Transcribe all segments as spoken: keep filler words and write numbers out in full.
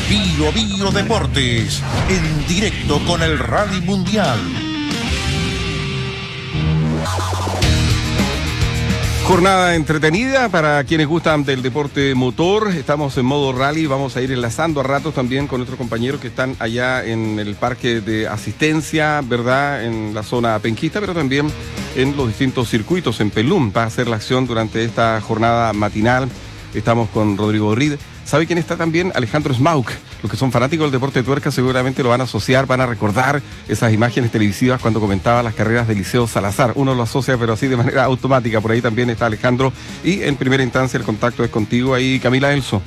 Bio Bio Deportes, en directo con el Rally Mundial. Jornada entretenida para quienes gustan del deporte motor. Estamos en modo rally, vamos a ir enlazando a ratos también con nuestros compañeros que están allá en el parque de asistencia, ¿verdad? En la zona penquista, pero también en los distintos circuitos. En Pelún va a ser la acción durante esta jornada matinal. Estamos con Rodrigo Reed. ¿Sabe quién está también? Alejandro Smauk. Los que son fanáticos del deporte de tuerca seguramente lo van a asociar, van a recordar esas imágenes televisivas cuando comentaba las carreras del Liceo Salazar. Uno lo asocia, pero así de manera automática. Por ahí también está Alejandro. Y en primera instancia el contacto es contigo ahí, Camila Elso.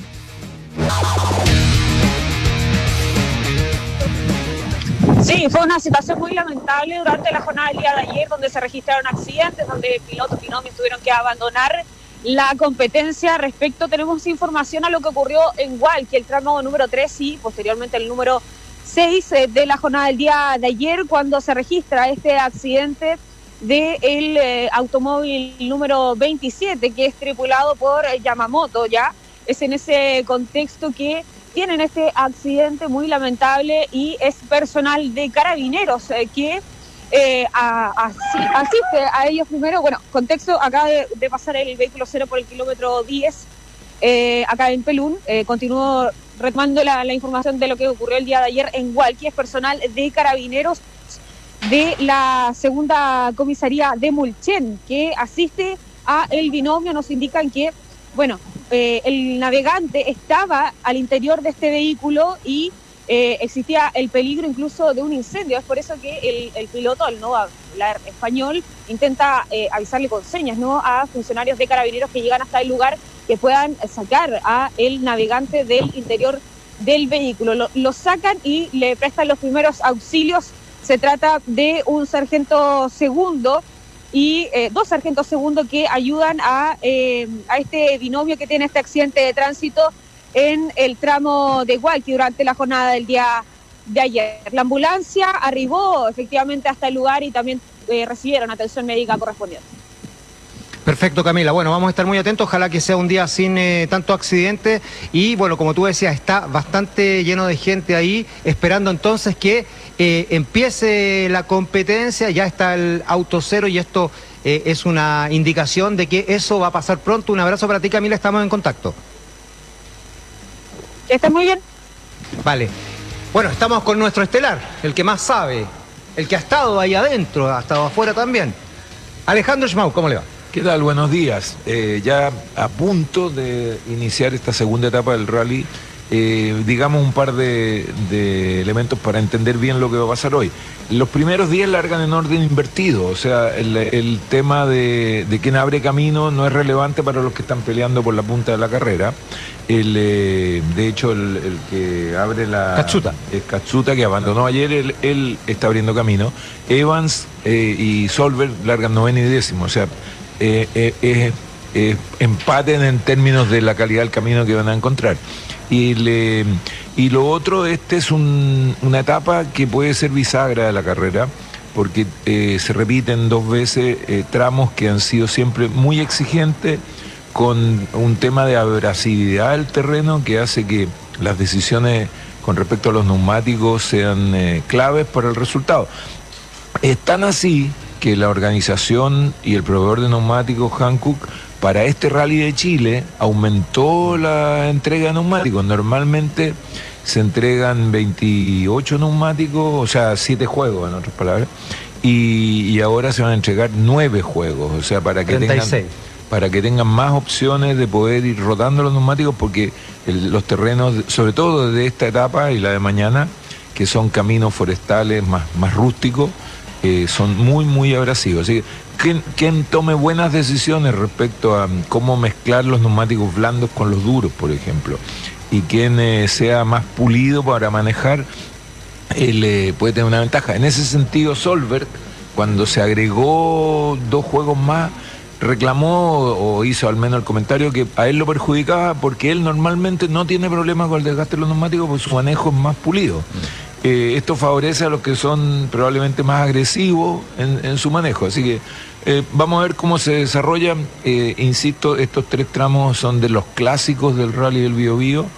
Sí, fue una situación muy lamentable durante la jornada del día de ayer, donde se registraron accidentes, donde pilotos y binomios tuvieron que abandonar la competencia. Respecto, tenemos información a lo que ocurrió en Hualqui, el tramo número tres y posteriormente el número seis eh, de la jornada del día de ayer, cuando se registra este accidente del eh, automóvil número veintisiete, que es tripulado por eh, Yamamoto. Ya es en ese contexto que tienen este accidente muy lamentable y es personal de Carabineros eh, que Eh, a, a, asiste a ellos primero. Bueno, contexto, acaba de, de pasar el vehículo cero por el kilómetro diez, eh, acá en Pelún. Eh, continúo retomando la, la información de lo que ocurrió el día de ayer en Hualqui. Es personal de Carabineros de la segunda comisaría de Mulchen que asiste a el binomio. Nos indican que, bueno, eh, el navegante estaba al interior de este vehículo y Eh, existía el peligro incluso de un incendio. Es por eso que el, el piloto, al no hablar español, intenta eh, avisarle con señas, ¿no?, a funcionarios de Carabineros que llegan hasta el lugar, que puedan sacar a el navegante del interior del vehículo. Lo, lo sacan y le prestan los primeros auxilios. Se trata de un sargento segundo y eh, dos sargentos segundo que ayudan a, eh, a este binomio que tiene este accidente de tránsito en el tramo de Hualqui durante la jornada del día de ayer. La ambulancia arribó efectivamente hasta el lugar y también eh, recibieron atención médica correspondiente. Perfecto, Camila. Bueno, vamos a estar muy atentos. Ojalá que sea un día sin eh, tanto accidente. Y bueno, como tú decías, está bastante lleno de gente ahí, esperando entonces que eh, empiece la competencia. Ya está el auto cero y esto eh, es una indicación de que eso va a pasar pronto. Un abrazo para ti, Camila. Estamos en contacto. ¿Está muy bien? Vale. Bueno, estamos con nuestro estelar, el que más sabe, el que ha estado ahí adentro, ha estado afuera también. Alejandro Schmau, ¿cómo le va? ¿Qué tal? Buenos días. Eh, ya a punto de iniciar esta segunda etapa del rally, eh, digamos un par de, de elementos para entender bien lo que va a pasar hoy. Los primeros días largan en orden invertido, o sea, el, el tema de, de quién abre camino no es relevante para los que están peleando por la punta de la carrera. El, eh, de hecho, el, el que abre la... Katsuta. Es Katsuta, que abandonó ayer, él, él está abriendo camino. Evans eh, y Solberg largan noveno y décimo, o sea, eh, eh, eh, eh, empaten en términos de la calidad del camino que van a encontrar. Y, le, y lo otro, este es un, una etapa que puede ser bisagra de la carrera, porque eh, se repiten dos veces eh, tramos que han sido siempre muy exigentes, con un tema de abrasividad del terreno que hace que las decisiones con respecto a los neumáticos sean eh, claves para el resultado. Es tan así que la organización y el proveedor de neumáticos, Hankook, para este Rally de Chile aumentó la entrega de neumáticos. Normalmente se entregan veintiocho neumáticos, o sea, siete juegos en otras palabras, y, y ahora se van a entregar nueve juegos, o sea, para que treinta y seis. tengan... para que tengan más opciones de poder ir rotando los neumáticos, porque el, los terrenos, sobre todo de esta etapa y la de mañana, que son caminos forestales más, más rústicos, eh, son muy, muy abrasivos. Así que quien, quien tome buenas decisiones respecto a cómo mezclar los neumáticos blandos con los duros, por ejemplo, y quien eh, sea más pulido para manejar, él eh, puede tener una ventaja. En ese sentido, Solberg, cuando se agregó dos juegos más, reclamó o hizo al menos el comentario que a él lo perjudicaba porque él normalmente no tiene problemas con el desgaste de los neumáticos porque su manejo es más pulido. Mm. Eh, esto favorece a los que son probablemente más agresivos en, en su manejo. Así que eh, vamos a ver cómo se desarrollan. Eh, insisto, estos tres tramos son de los clásicos del Rally del Biobío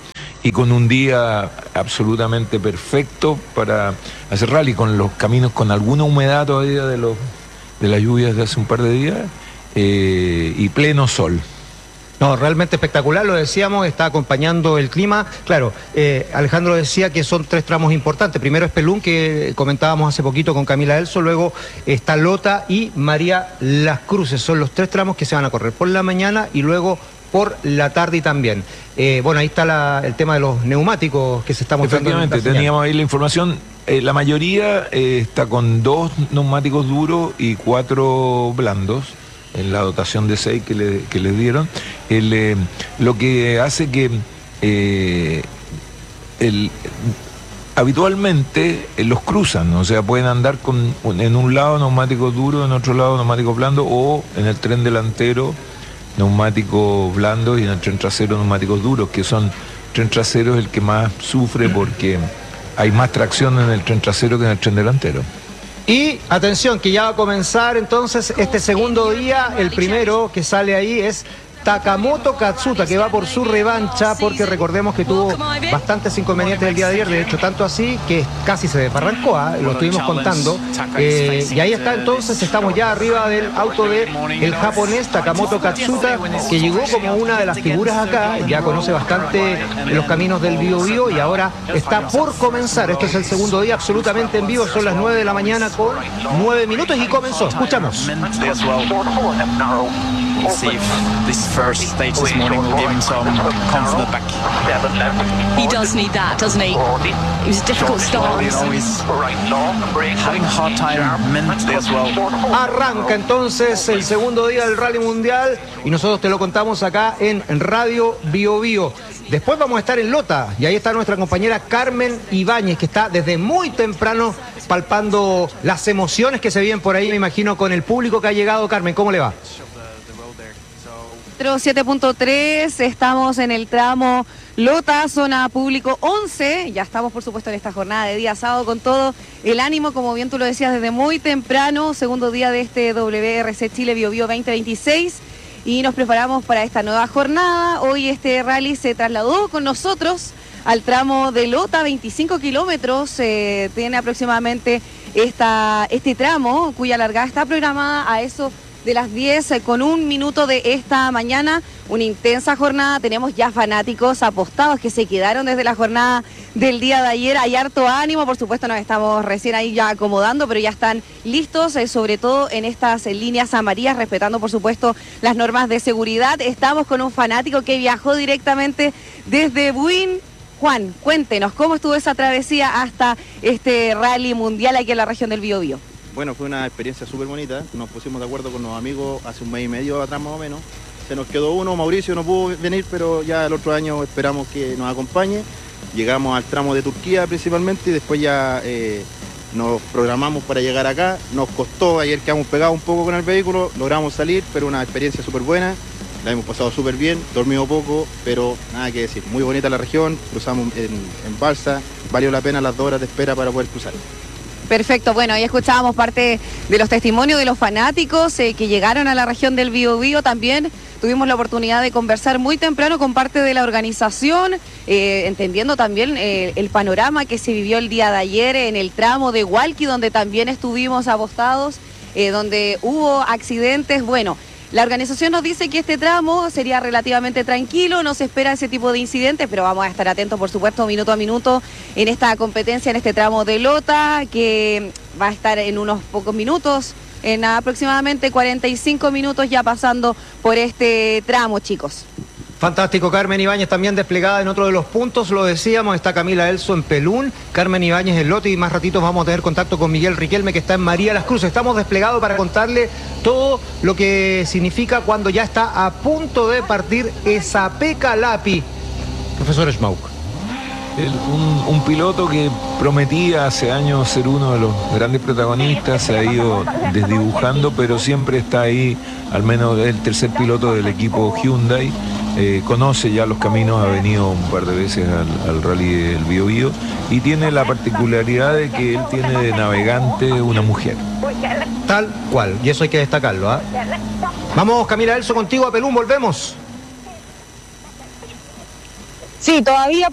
y con un día absolutamente perfecto para hacer rally, con los caminos con alguna humedad todavía de, los, de las lluvias de hace un par de días, eh, y pleno sol. No, realmente espectacular, lo decíamos, está acompañando el clima. Claro, eh, Alejandro decía que son tres tramos importantes. Primero es Pelún, que comentábamos hace poquito con Camila Elso, luego está Lota y María Las Cruces. Son los tres tramos que se van a correr por la mañana y luego por la tarde también. Eh, bueno, ahí está la, el tema de los neumáticos que se está mostrando. Efectivamente, teníamos ahí la información. Eh, la mayoría eh, está con dos neumáticos duros y cuatro blandos en la dotación de seis que le, que les dieron, el, eh, lo que hace que eh, el, habitualmente eh, los cruzan, o sea, pueden andar con en un lado neumáticos duros, en otro lado neumáticos blandos, o en el tren delantero neumáticos blandos y en el tren trasero neumáticos duros, que son, tren trasero es el que más sufre porque hay más tracción en el tren trasero que en el tren delantero. Y atención, que ya va a comenzar entonces este segundo día. El primero que sale ahí es Takamoto Katsuta, que va por su revancha, porque recordemos que tuvo bastantes inconvenientes el día de ayer, de hecho tanto así que casi se desbarrancó, ¿eh? Lo estuvimos contando, eh, y ahí está entonces, estamos ya arriba del auto de el japonés Takamoto Katsuta, que llegó como una de las figuras acá, ya conoce bastante los caminos del Biobío y ahora está por comenzar. Este es el segundo día absolutamente en vivo, son las nueve de la mañana con nueve minutos y comenzó, escuchamos. First stage this morning will give him some confidence back. He does need that, doesn't he? It was a difficult start. You know, he's having a hard time mentally as well. Arranca entonces el segundo día del Rally Mundial y nosotros te lo contamos acá en Radio Biobío. Después vamos a estar en Lota y ahí está nuestra compañera Carmen Ibáñez, que está desde muy temprano palpando las emociones que se viven por ahí, me imagino, con el público que ha llegado. Carmen, ¿cómo le va? siete punto tres, estamos en el tramo Lota, zona público once, ya estamos por supuesto en esta jornada de día sábado con todo el ánimo, como bien tú lo decías, desde muy temprano, segundo día de este W R C Chile Biobío veinte veintiséis, y nos preparamos para esta nueva jornada. Hoy este rally se trasladó con nosotros al tramo de Lota, veinticinco kilómetros, eh, tiene aproximadamente esta, este tramo, cuya largada está programada a eso de las diez con un minuto de esta mañana. Una intensa jornada, tenemos ya fanáticos apostados que se quedaron desde la jornada del día de ayer. Hay harto ánimo, por supuesto nos estamos recién ahí ya acomodando, pero ya están listos, eh, sobre todo en estas eh, líneas amarillas, respetando por supuesto las normas de seguridad. Estamos con un fanático que viajó directamente desde Buin. Juan, cuéntenos, ¿cómo estuvo esa travesía hasta este rally mundial aquí en la región del Biobío? Bueno, fue una experiencia súper bonita, nos pusimos de acuerdo con los amigos hace un mes y medio atrás más o menos. Se nos quedó uno, Mauricio no pudo venir, pero ya el otro año esperamos que nos acompañe. Llegamos al tramo de Turquía principalmente y después ya eh, nos programamos para llegar acá. Nos costó, ayer quedamos pegados un poco con el vehículo, logramos salir, pero una experiencia súper buena. La hemos pasado súper bien, dormido poco, pero nada que decir. Muy bonita la región, cruzamos en, en balsa, valió la pena las dos horas de espera para poder cruzar. Perfecto, bueno, ahí escuchábamos parte de los testimonios de los fanáticos eh, que llegaron a la región del Biobío. También tuvimos la oportunidad de conversar muy temprano con parte de la organización, eh, entendiendo también eh, el panorama que se vivió el día de ayer en el tramo de Hualqui, donde también estuvimos apostados, eh, donde hubo accidentes. Bueno, la organización nos dice que este tramo sería relativamente tranquilo, no se espera ese tipo de incidentes, pero vamos a estar atentos, por supuesto, minuto a minuto en esta competencia, en este tramo de Lota, que va a estar en unos pocos minutos, en aproximadamente cuarenta y cinco minutos ya pasando por este tramo, chicos. Fantástico, Carmen Ibáñez también desplegada en otro de los puntos, lo decíamos, está Camila Elso en Pelún, Carmen Ibáñez en Lote, y más ratitos vamos a tener contacto con Miguel Riquelme, que está en María Las Cruces. Estamos desplegados para contarle todo lo que significa cuando ya está a punto de partir Esapeca Lapi. Profesor Schmauk. El, un, un piloto que prometía hace años ser uno de los grandes protagonistas, se ha ido desdibujando, pero siempre está ahí, al menos el tercer piloto del equipo Hyundai. Eh, conoce ya los caminos, ha venido un par de veces al, al rally del Biobío y tiene la particularidad de que él tiene de navegante una mujer. Tal cual, y eso hay que destacarlo, ¿eh? Vamos, Camila Elso, contigo a Pelún, volvemos. Sí, todavía